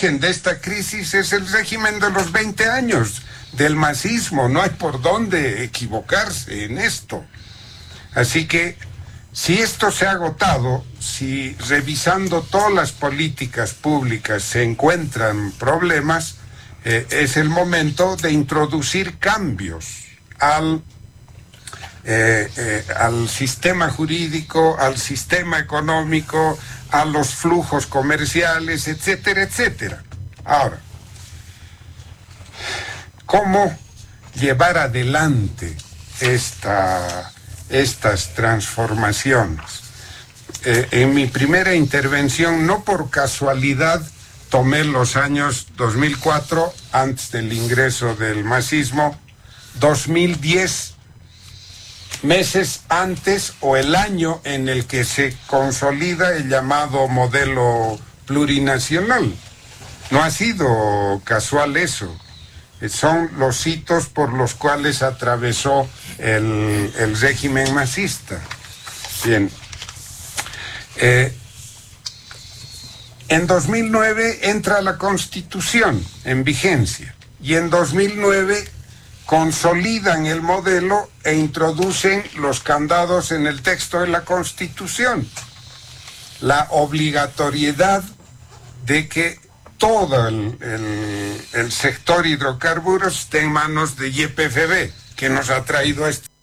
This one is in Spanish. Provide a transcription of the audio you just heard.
origen de esta crisis es el régimen de los 20 años del masismo. No hay por dónde equivocarse en esto. Así que, si esto se ha agotado, si revisando todas las políticas públicas se encuentran problemas, es el momento de introducir cambios al sistema jurídico, al sistema económico, a los flujos comerciales, etcétera, etcétera. Ahora, ¿cómo llevar adelante estas transformaciones? En mi primera intervención, no por casualidad, tomé los años 2004, antes del ingreso del masismo, 2010, meses antes o el año en el que se consolida el llamado modelo plurinacional. No ha sido casual eso. Son los hitos por los cuales atravesó el régimen masista. Bien. En 2009 entra la Constitución en vigencia y en 2009 consolidan el modelo e introducen los candados en el texto de la Constitución. La obligatoriedad de que todo el sector hidrocarburos esté en manos de YPFB, que nos ha traído a este